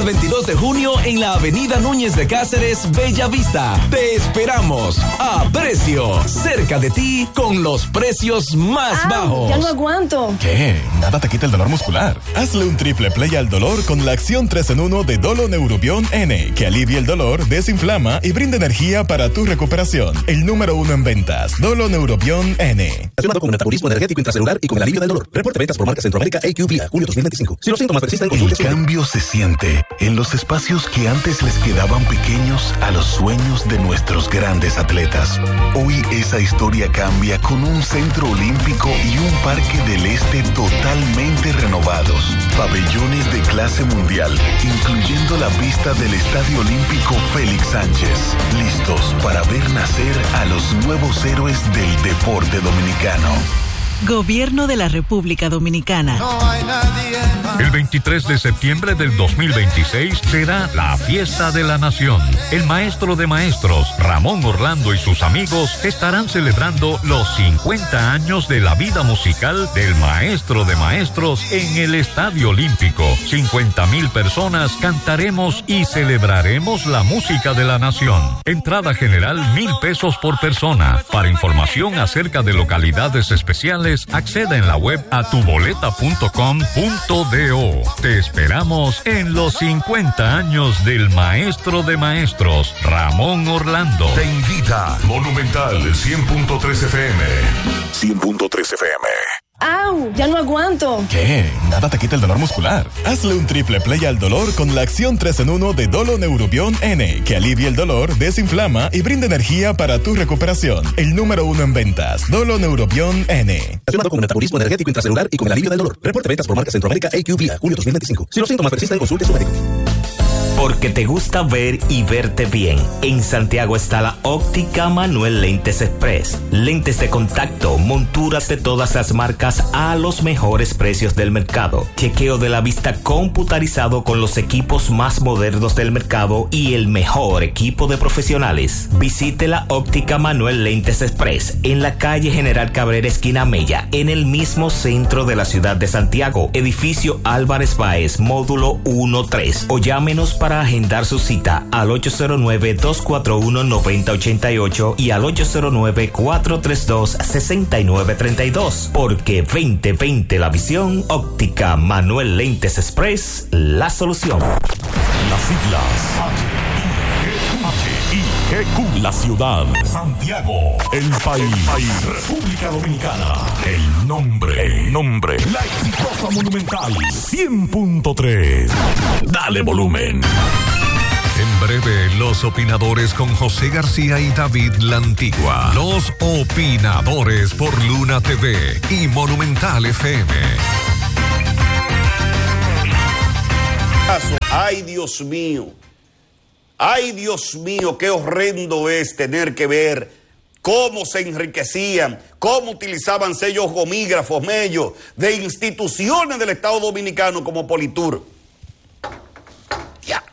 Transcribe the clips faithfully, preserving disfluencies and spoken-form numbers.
al veintidós de junio en la Avenida Núñez de Cáceres, Bella Vista. Te esperamos a precio, cerca de ti, con los precios más ah, bajos. Ya no aguanto. ¿Qué? Nada te quita el dolor muscular. Hazle un triple play al dolor con la acción tres en uno de Dolo Neurobion N, que alivia el dolor, desinflama y brinda energía para tu recuperación. El número uno en ventas, Dolo Neurobion N. Relacionado con el metabolismo energético intracelular y con el alivio del dolor. Reporte ventas por marca Centroamérica A Q V A, julio dos mil veinticinco. Si los síntomas persisten, consulte. El cambio se siente en los espacios que antes les quedaban pequeños a los sueños de nuestros grandes atletas. Hoy esa historia cambia con un centro olímpico y un parque del este totalmente renovados. Pabellones de clase mundial, incluyendo la pista del Estadio Olímpico Félix Sánchez. Listos para ver nacer a los nuevos héroes del deporte dominicano. Gobierno de la República Dominicana. No hay nadie más. El veintitrés de septiembre del dos mil veintiséis será la fiesta de la nación. El maestro de maestros, Ramón Orlando, y sus amigos estarán celebrando los cincuenta años de la vida musical del maestro de maestros en el Estadio Olímpico. cincuenta mil personas cantaremos y celebraremos la música de la nación. Entrada general mil pesos por persona. Para información acerca de localidades especiales, acceda en la web a tu boleta punto com punto do. Te esperamos en los cincuenta años del maestro de maestros, Ramón Orlando. Te invita Monumental cien punto tres F M. cien punto tres F M. ¡Au! Ya no aguanto. ¿Qué? Nada te quita el dolor muscular. Hazle un triple play al dolor con la acción tres en uno de Dolo Neurobion N, que alivia el dolor, desinflama y brinda energía para tu recuperación. El número uno en ventas, Dolo Neurobion N. Relacionado con el metabolismo energético intracelular y con el alivio del dolor. Reporte ventas por marca Centroamérica A Q V A, julio dos mil veinticinco. Si los síntomas persisten, consulte a su médico. Porque te gusta ver y verte bien. En Santiago está la Óptica Manuel Lentes Express. Lentes de contacto, monturas de todas las marcas a los mejores precios del mercado. Chequeo de la vista computarizado con los equipos más modernos del mercado y el mejor equipo de profesionales. Visite la Óptica Manuel Lentes Express en la calle General Cabrera, esquina Mella, en el mismo centro de la ciudad de Santiago. Edificio Álvarez Báez, módulo uno tres. O llámenos para agendar su cita al ocho cero nueve, dos cuatro uno, nueve cero ocho ocho y al ocho cero nueve, cuatro tres dos, seis nueve tres dos. Porque veinte veinte la visión, Óptica Manuel Lentes Express, la solución. Las siglas H I G Q. La ciudad, Santiago. El país, República Dominicana. El nombre, el nombre. La exitosa Monumental cien punto tres. Dale volumen. En breve, los opinadores con José García y David La Antigua. Los opinadores por Luna T V y Monumental F M. Ay, Dios mío. Ay, Dios mío, qué horrendo es tener que ver cómo se enriquecían, cómo utilizaban sellos gomígrafos, mellos de instituciones del Estado Dominicano como Politur. Ya.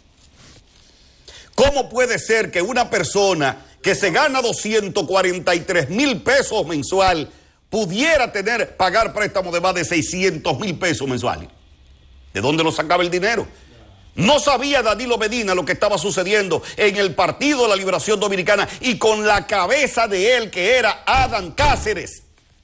¿Cómo puede ser que una persona que se gana doscientos cuarenta y tres mil pesos mensual pudiera tener, pagar préstamos de más de seiscientos mil pesos mensuales? ¿De dónde lo sacaba el dinero? No sabía Danilo Medina lo que estaba sucediendo en el Partido de la Liberación Dominicana y con la cabeza de él, que era Adán Cáceres,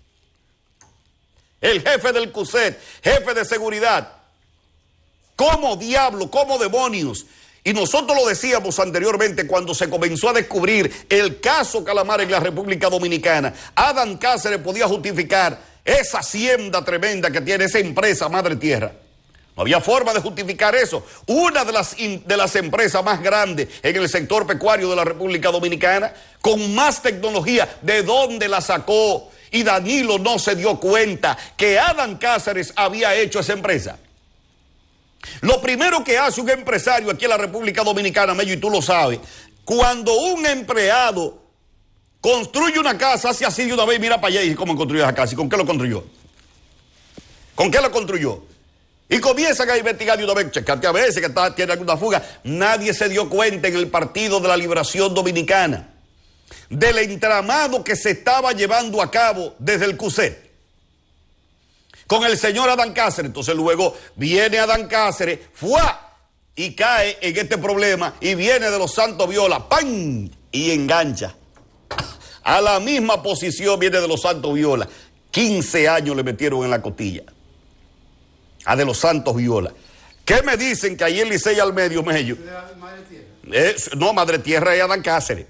el jefe del C U S E T, jefe de seguridad. ¿Cómo diablo, cómo demonios? Y nosotros lo decíamos anteriormente cuando se comenzó a descubrir el caso Calamar en la República Dominicana. Adán Cáceres podía justificar esa hacienda tremenda que tiene esa empresa Madre Tierra. No había forma de justificar eso. Una de las, de las empresas más grandes en el sector pecuario de la República Dominicana, con más tecnología, ¿de dónde la sacó? Y Danilo no se dio cuenta que Adán Cáceres había hecho esa empresa. Lo primero que hace un empresario aquí en la República Dominicana, Mello, y tú lo sabes, cuando un empleado construye una casa, hace así de una vez, mira para allá y cómo construyó esa casa y con qué lo construyó. ¿Con qué lo construyó? Y comienzan a investigar de una vez, checate a veces que está, tiene alguna fuga. Nadie se dio cuenta en el Partido de la Liberación Dominicana del entramado que se estaba llevando a cabo desde el C U S E T con el señor Adán Cáceres. Entonces luego viene Adán Cáceres, ¡fua! y cae en este problema y viene de los Santos Viola, ¡pam! Y engancha. A la misma posición viene de los Santos Viola. quince años le metieron en la costilla. A de los Santos Viola. ¿Qué me dicen que ayer Licey al medio, medio? Eh, no, Madre Tierra es Adán Cáceres.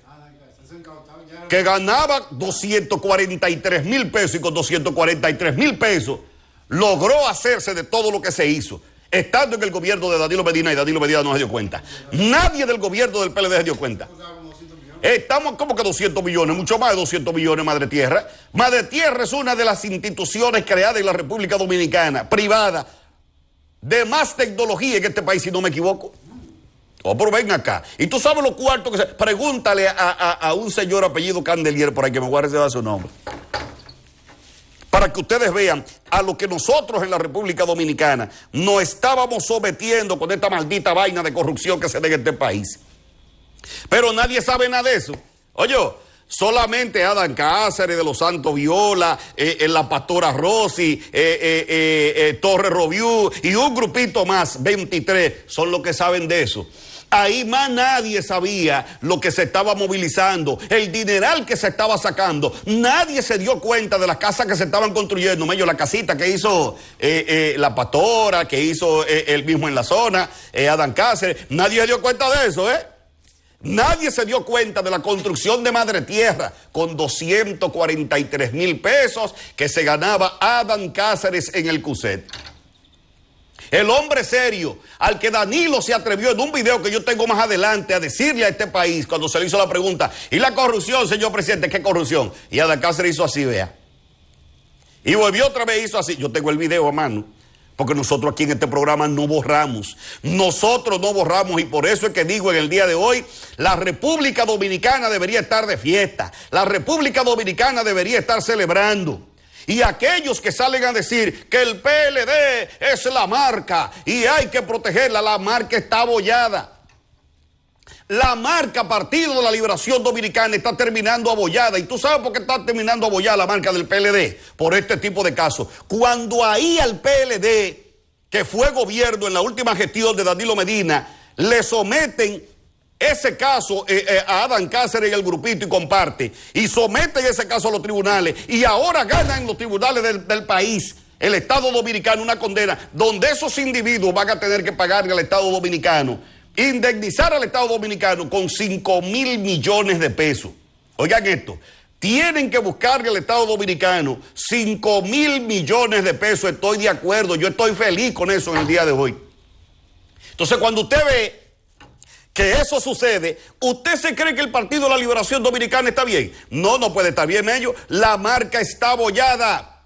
Que ganaba doscientos cuarenta y tres mil pesos y con doscientos cuarenta y tres mil pesos logró hacerse de todo lo que se hizo, estando en el gobierno de Danilo Medina, y Danilo Medina no se dio cuenta. Nadie del gobierno del P L D se dio cuenta. Estamos como que doscientos millones, mucho más de doscientos millones, Madre Tierra. Madre Tierra es una de las instituciones creadas en la República Dominicana, privada, de más tecnología en este país, si no me equivoco. Oh, pero ven acá. Y tú sabes los cuartos que se... Pregúntale a, a, a un señor apellido Candelier, por ahí que me voy a reservar su nombre, para que ustedes vean a lo que nosotros en la República Dominicana nos estábamos sometiendo con esta maldita vaina de corrupción que se da en este país. Pero nadie sabe nada de eso. Oye, solamente Adán Cáceres, de los Santos Viola, eh, eh, la Pastora Rossi, eh, eh, eh, eh, Torre Robiú y un grupito más, veintitrés, son los que saben de eso. Ahí más nadie sabía lo que se estaba movilizando, el dineral que se estaba sacando. Nadie se dio cuenta de las casas que se estaban construyendo. Medio la casita que hizo eh, eh, la Pastora, que hizo eh, él mismo en la zona, eh, Adán Cáceres. Nadie se dio cuenta de eso, ¿eh? Nadie se dio cuenta de la construcción de Madre Tierra con doscientos cuarenta y tres mil pesos que se ganaba Adán Cáceres en el C U S E T. El hombre serio, al que Danilo se atrevió en un video que yo tengo más adelante a decirle a este país cuando se le hizo la pregunta, ¿y la corrupción, señor presidente? ¿Qué corrupción? Y Adán Cáceres hizo así, vea. Y volvió otra vez, hizo así. Yo tengo el video a mano, porque nosotros aquí en este programa no borramos. Nosotros no borramos, y por eso es que digo en el día de hoy, la República Dominicana debería estar de fiesta. La República Dominicana debería estar celebrando. Y aquellos que salen a decir que el P L D es la marca y hay que protegerla, la marca está abollada. La marca Partido de la Liberación Dominicana está terminando abollada. ¿Y tú sabes por qué está terminando abollada la marca del P L D? Por este tipo de casos. Cuando ahí al P L D, que fue gobierno en la última gestión de Danilo Medina, le someten ese caso eh, eh, a Adán Cáceres y el grupito y comparte, y someten ese caso a los tribunales, y ahora ganan en los tribunales del, del país, el Estado Dominicano, una condena, donde esos individuos van a tener que pagarle al Estado Dominicano, indemnizar al Estado Dominicano con cinco mil millones de pesos. Oigan esto, tienen que buscarle al Estado Dominicano cinco mil millones de pesos. Estoy de acuerdo, yo estoy feliz con eso en el día de hoy. Entonces, cuando usted ve que eso sucede, ¿usted se cree que el Partido de la Liberación Dominicana está bien? No, no puede estar bien ellos. La marca está abollada.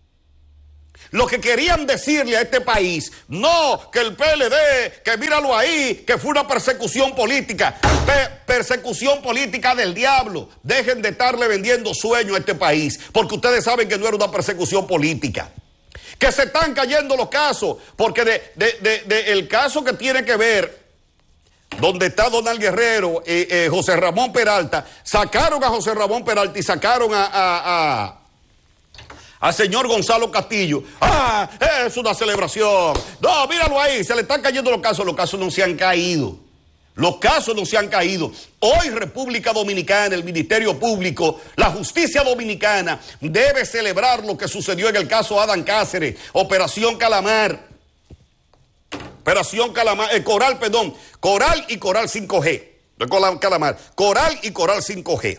Lo que querían decirle a este país, no, que el P L D, que míralo ahí, que fue una persecución política. Pe- persecución política del diablo. Dejen de estarle vendiendo sueños a este país, porque ustedes saben que no era una persecución política. Que se están cayendo los casos, porque de, de, de, de el caso que tiene que ver donde está Donald Guerrero, eh, eh, José Ramón Peralta, sacaron a José Ramón Peralta y sacaron a, a, a al señor Gonzalo Castillo. ¡Ah! Es una celebración. No, míralo ahí, se le están cayendo los casos. Los casos no se han caído. Los casos no se han caído. Hoy República Dominicana, el Ministerio Público, la justicia dominicana debe celebrar lo que sucedió en el caso Adán Cáceres, Operación Calamar. Operación Calamar, eh, Coral, perdón, Coral y Coral cinco G. No es Calamar, Coral y Coral cinco G.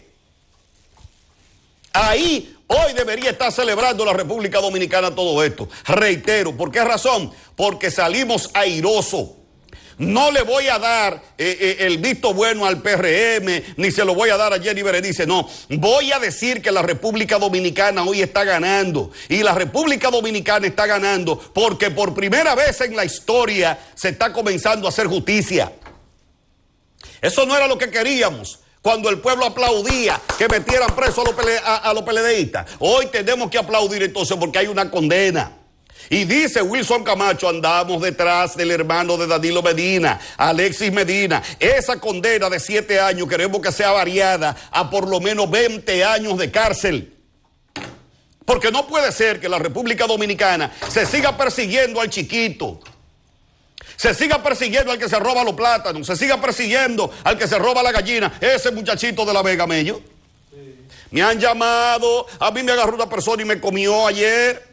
Ahí hoy debería estar celebrando la República Dominicana todo esto. Reitero, ¿por qué razón? Porque salimos airosos. No le voy a dar eh, eh, el visto bueno al P R M, ni se lo voy a dar a Jenny Berenice, no. Voy a decir que la República Dominicana hoy está ganando. Y la República Dominicana está ganando porque por primera vez en la historia se está comenzando a hacer justicia. Eso no era lo que queríamos cuando el pueblo aplaudía que metieran preso a los, a, a los PLDistas. Hoy tenemos que aplaudir entonces porque hay una condena. Y dice Wilson Camacho, andamos detrás del hermano de Danilo Medina, Alexis Medina. Esa condena de siete años queremos que sea variada a por lo menos veinte años de cárcel. Porque no puede ser que la República Dominicana se siga persiguiendo al chiquito. Se siga persiguiendo al que se roba los plátanos, se siga persiguiendo al que se roba la gallina, ese muchachito de La Vega Mello. Sí. Me han llamado, a mí me agarró una persona y me comió ayer,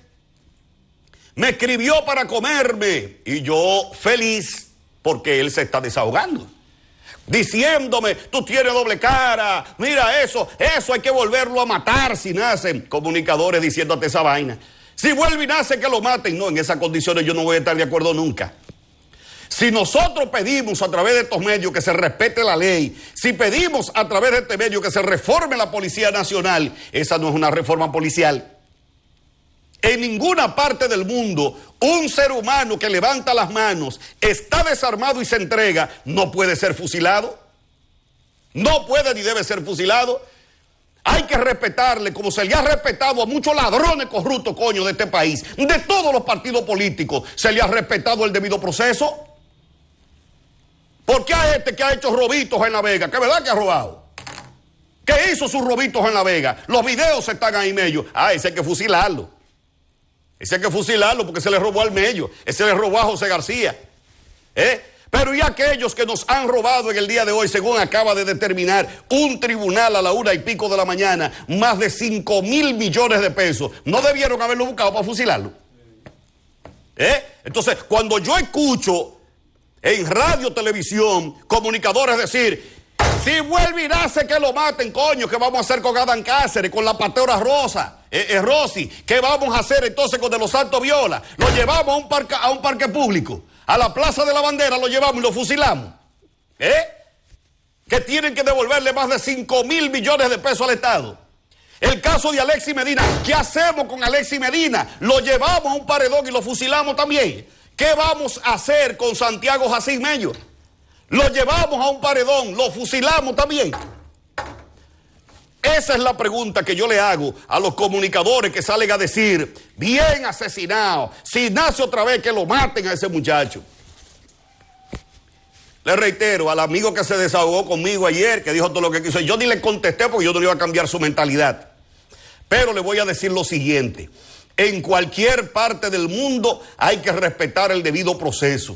me escribió para comerme y yo feliz porque él se está desahogando, diciéndome, tú tienes doble cara, mira eso, eso hay que volverlo a matar si nacen. Comunicadores diciéndote esa vaina. Si vuelve y nace que lo maten, no, en esas condiciones yo no voy a estar de acuerdo nunca. Si nosotros pedimos a través de estos medios que se respete la ley, si pedimos a través de este medio que se reforme la Policía Nacional, esa no es una reforma policial. En ninguna parte del mundo, un ser humano que levanta las manos, está desarmado y se entrega, no puede ser fusilado. No puede ni debe ser fusilado. Hay que respetarle como se le ha respetado a muchos ladrones corruptos, coño, de este país. De todos los partidos políticos se le ha respetado el debido proceso. ¿Por qué a este que ha hecho robitos en La Vega? ¿Qué verdad que ha robado? ¿Qué hizo sus robitos en La Vega? Los videos están ahí medio. Ah, ese hay que fusilarlo. Ese hay que fusilarlo porque se le robó al Mello. Ese le robó a José García. ¿Eh? Pero y aquellos que nos han robado en el día de hoy, según acaba de determinar un tribunal a la una y pico de la mañana, más de cinco mil millones de pesos, ¿no debieron haberlo buscado para fusilarlo? ¿Eh? Entonces, cuando yo escucho en radio, televisión, comunicadores decir, si vuelve y nace que lo maten, coño, ¿qué vamos a hacer con Adán Cáceres, con la Pateora Rosa, eh, eh, Rossi? ¿Qué vamos a hacer entonces con De los Santos Viola? Lo llevamos a un parque, a un parque público, a la Plaza de la Bandera, lo llevamos y lo fusilamos. ¿Eh? Que tienen que devolverle más de cinco mil millones de pesos al Estado. El caso de Alexis Medina, ¿qué hacemos con Alexis Medina? Lo llevamos a un paredón y lo fusilamos también. ¿Qué vamos a hacer con Santiago Jacín Mello? Lo llevamos a un paredón, lo fusilamos también. Esa es la pregunta que yo le hago a los comunicadores que salen a decir, bien asesinado, si nace otra vez que lo maten a ese muchacho. Le reitero al amigo que se desahogó conmigo ayer, que dijo todo lo que quiso, yo ni le contesté porque yo no le iba a cambiar su mentalidad. Pero le voy a decir lo siguiente, en cualquier parte del mundo hay que respetar el debido proceso.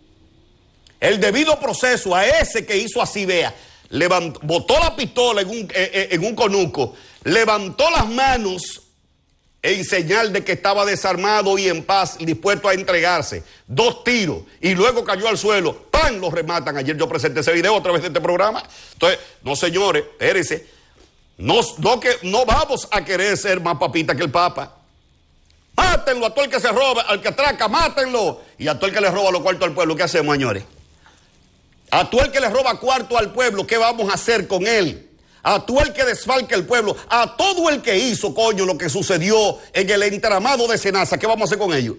El debido proceso a ese que hizo así, vea, levantó, botó la pistola en un, eh, en un conuco, levantó las manos en señal de que estaba desarmado y en paz, dispuesto a entregarse, dos tiros, y luego cayó al suelo, ¡pam!, lo rematan. Ayer yo presenté ese video otra vez de este programa. Entonces, no señores, espérense, no, no, que, no vamos a querer ser más papita que el Papa. Mátenlo a todo el que se roba, al que atraca, mátenlo, y a todo el que le roba los cuartos al pueblo. ¿Qué hacemos, señores? A todo el que le roba cuarto al pueblo, ¿qué vamos a hacer con él? A todo el que desfalca el pueblo, a todo el que hizo, coño, lo que sucedió en el entramado de Senasa, ¿qué vamos a hacer con ellos?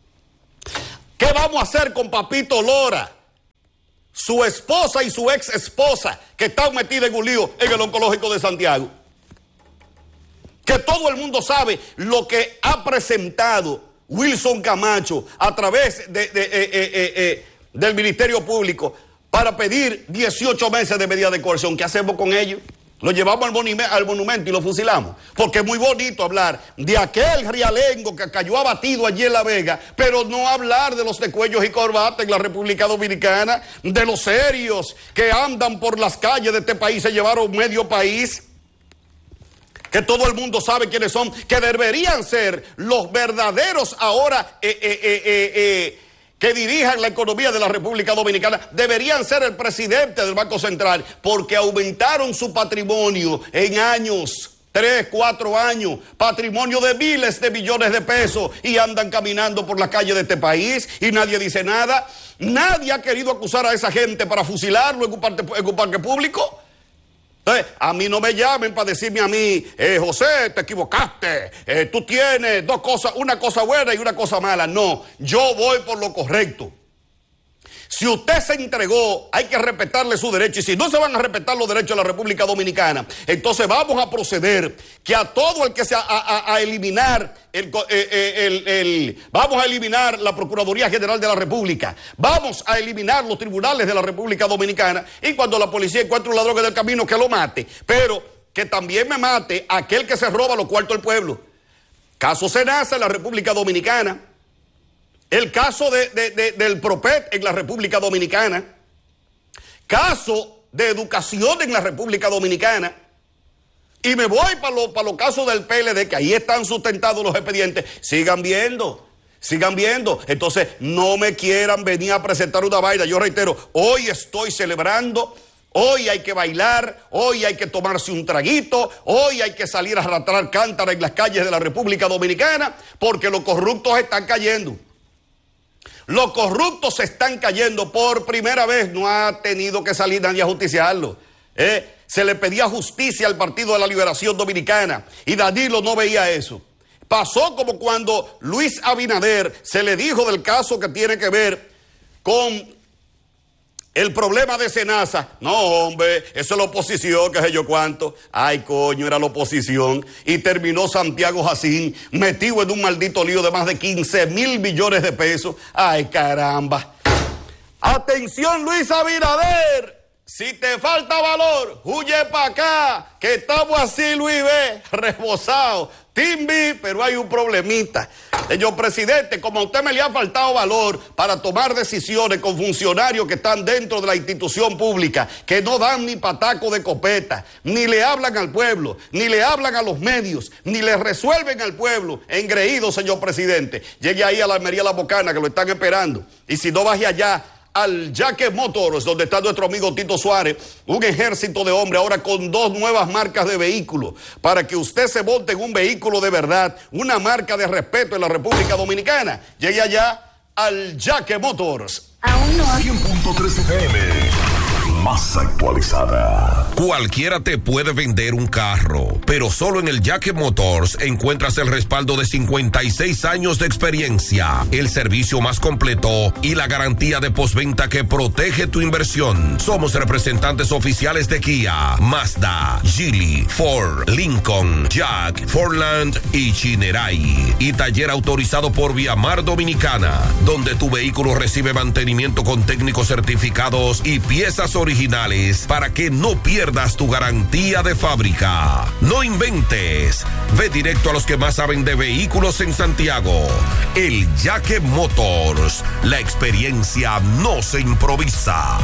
¿Qué vamos a hacer con Papito Lora, su esposa y su ex esposa, que están metidas en un lío en el oncológico de Santiago? Que todo el mundo sabe lo que ha presentado Wilson Camacho a través de, de, eh, eh, eh, del Ministerio Público para pedir dieciocho meses de medida de coerción. ¿Qué hacemos con ellos? Lo llevamos al, monumento, al monumento y lo fusilamos. Porque es muy bonito hablar de aquel rialengo que cayó abatido allí en La Vega, pero no hablar de los de cuellos y corbata en la República Dominicana, de los serios que andan por las calles de este país, se llevaron medio país, que todo el mundo sabe quiénes son, que deberían ser los verdaderos ahora eh, eh, eh, eh, eh, que dirijan la economía de la República Dominicana, deberían ser el presidente del Banco Central, porque aumentaron su patrimonio en años, tres, cuatro años, patrimonio de miles de millones de pesos, y andan caminando por la calle de este país y nadie dice nada. Nadie ha querido acusar a esa gente para fusilarlo en un parque, en un parque público. Entonces, a mí no me llamen para decirme a mí, eh, José, te equivocaste, eh, tú tienes dos cosas, una cosa buena y una cosa mala. No, yo voy por lo correcto. Si usted se entregó, hay que respetarle su derecho, y si no se van a respetar los derechos de la República Dominicana, entonces vamos a proceder que a todo el que se a, a, a eliminar el, el, el, el vamos a eliminar la Procuraduría General de la República, vamos a eliminar los tribunales de la República Dominicana, y cuando la policía encuentre un ladrón en el camino, que lo mate, pero que también me mate aquel que se roba los cuartos del pueblo. Caso Senasa en la República Dominicana. el caso de, de, de, del PROPET en la República Dominicana, caso de educación en la República Dominicana, y me voy para los para los casos del P L D, que ahí están sustentados los expedientes. Sigan viendo, sigan viendo. Entonces, no me quieran venir a presentar una vaina. Yo reitero, hoy estoy celebrando, hoy hay que bailar, hoy hay que tomarse un traguito, hoy hay que salir a arrastrar cántara en las calles de la República Dominicana, porque los corruptos están cayendo. Los corruptos están cayendo por primera vez. No ha tenido que salir nadie a justiciarlo. ¿eh? Se le pedía justicia al Partido de la Liberación Dominicana y Danilo no veía eso. Pasó como cuando Luis Abinader se le dijo del caso que tiene que ver con el problema de Senasa. No, hombre, eso es la oposición, qué sé yo cuánto. Ay, coño, era la oposición. Y terminó Santiago Jacín metido en un maldito lío de más de quince mil millones de pesos. Ay, caramba. Atención, Luis Abinader. Si te falta valor, huye para acá, que estamos así, Luis B, rebosado. Team B, pero hay un problemita. Señor presidente, como a usted me le ha faltado valor para tomar decisiones con funcionarios que están dentro de la institución pública, que no dan ni pataco de copeta, ni le hablan al pueblo, ni le hablan a los medios, ni le resuelven al pueblo, engreído, señor presidente. Llegue ahí a la Almería La Bocana, que lo están esperando. Y si no, baje allá al Jaque Motors, donde está nuestro amigo Tito Suárez, un ejército de hombres ahora con dos nuevas marcas de vehículos, para que usted se monte en un vehículo de verdad, una marca de respeto en la República Dominicana. Llegue allá al Jaque Motors. Aún no. cien punto tres F M, más actualizada. Cualquiera te puede vender un carro, pero solo en el Jaque Motors encuentras el respaldo de cincuenta y seis años de experiencia, el servicio más completo y la garantía de postventa que protege tu inversión. Somos representantes oficiales de Kia, Mazda, Geely, Ford, Lincoln, Jack, Fordland y Chinerai. Y taller autorizado por Viamar Dominicana, donde tu vehículo recibe mantenimiento con técnicos certificados y piezas originales para que no pierdas tu garantía de fábrica. No inventes. Ve directo a los que más saben de vehículos en Santiago. El Jaque Motors. La experiencia no se improvisa.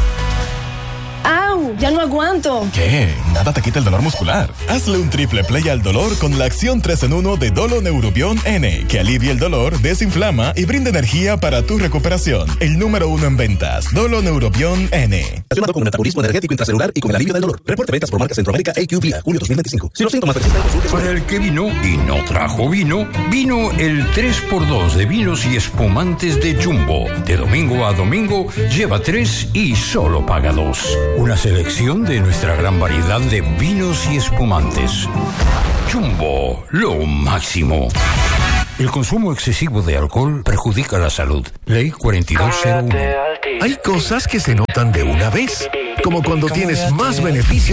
¡Au! Ya no aguanto. ¿Qué? Nada te quita el dolor muscular. Hazle un triple play al dolor con la acción tres en uno de Dolo Neurobion N, que alivia el dolor, desinflama y brinda energía para tu recuperación. El número uno en ventas, Dolo Neurobion N. Relacionado con el metabolismo energético intracelular y con el alivio del dolor. Reporte ventas por marca Centroamérica A Q V A, julio dos mil veinticinco. Si los síntomas persisten, consulte. Para el que vino y no trajo vino, vino el tres por dos de vinos y espumantes de Jumbo. De domingo a domingo, lleva tres y solo paga dos. Una selección de nuestra gran variedad de vinos y espumantes. Jumbo, lo máximo. El consumo excesivo de alcohol perjudica la salud. Ley cuarenta y dos cero uno. Hay cosas que se notan de una vez, como cuando tienes más beneficios